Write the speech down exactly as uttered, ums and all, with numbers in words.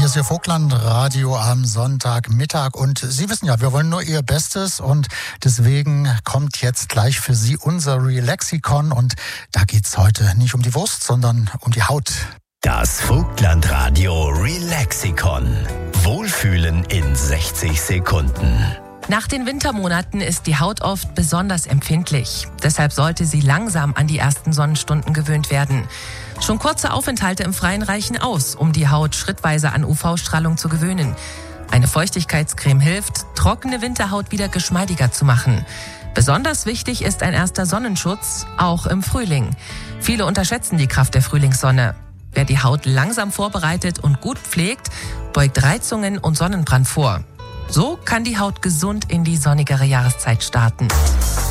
Hier ist Ihr Vogtland-Radio am Sonntagmittag und Sie wissen ja, wir wollen nur Ihr Bestes und deswegen kommt jetzt gleich für Sie unser Relaxikon und da geht's heute nicht um die Wurst, sondern um die Haut. Das Vogtland-Radio Relaxikon. Wohlfühlen in sechzig Sekunden. Nach den Wintermonaten ist die Haut oft besonders empfindlich. Deshalb sollte sie langsam an die ersten Sonnenstunden gewöhnt werden. Schon kurze Aufenthalte im Freien reichen aus, um die Haut schrittweise an U V-Strahlung zu gewöhnen. Eine Feuchtigkeitscreme hilft, trockene Winterhaut wieder geschmeidiger zu machen. Besonders wichtig ist ein erster Sonnenschutz, auch im Frühling. Viele unterschätzen die Kraft der Frühlingssonne. Wer die Haut langsam vorbereitet und gut pflegt, beugt Reizungen und Sonnenbrand vor. So kann die Haut gesund in die sonnigere Jahreszeit starten.